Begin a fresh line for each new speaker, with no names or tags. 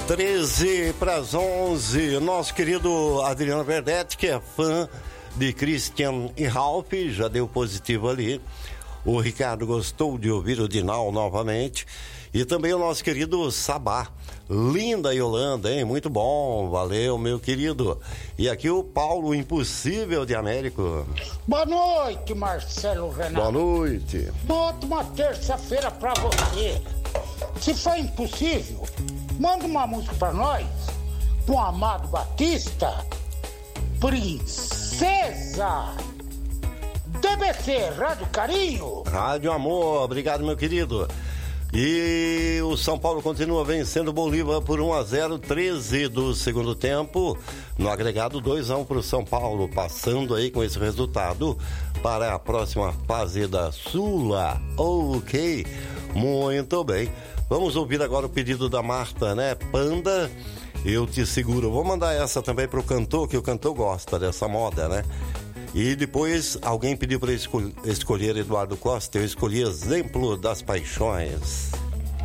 13 para as 11, nosso querido Adriano Verdetti, que é fã de Christian e Ralph, já deu positivo ali. O Ricardo gostou de ouvir o Dinal novamente. E também o nosso querido Sabá. Linda Yolanda, hein? Muito bom, valeu, meu querido. E aqui o Paulo Impossível de Américo.
Boa noite, Marcelo Renato.
Boa noite.
Ótima terça-feira pra você. Se for impossível, manda uma música pra nós, com Amado Batista, Princesa. DBC, Rádio Carinho.
Rádio Amor, obrigado, meu querido. E o São Paulo continua vencendo o Bolívar por 1-0, 13 do segundo tempo. No agregado 2-1 para o São Paulo, passando aí com esse resultado para a próxima fase da Sula. Ok, muito bem. Vamos ouvir agora o pedido da Marta, né? Panda, eu te seguro. Vou mandar essa também para o cantor, que o cantor gosta dessa moda, né? E depois alguém pediu para escolher Eduardo Costa, eu escolhi Exemplo das Paixões.